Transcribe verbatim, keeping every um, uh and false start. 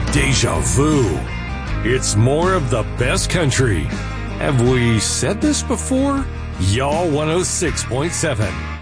Deja vu. It's more of the best country. Have we said this before? Y'all one oh six point seven.